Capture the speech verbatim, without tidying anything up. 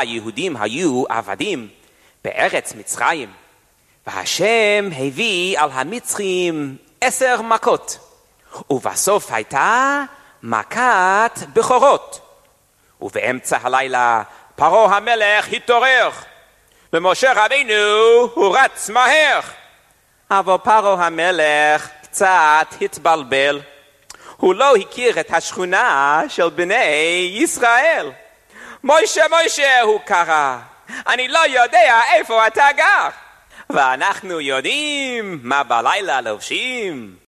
היהודים היו עבדים בארץ מצרים, והשם הביא על המצרים עשר מכות, ובסוף הייתה מכת בכורות. ובאמצע הלילה פרעה המלך התעורר, ומשה רבינו הוא רץ מהר. אבל פרעה המלך קצת התבלבל, הוא לא הכיר את השכונה של בני ישראל. מוישה מוישה הוא קרא, אני לא יודע איפה אתה גר, ואנחנו יודעים מה בלילה לובשים.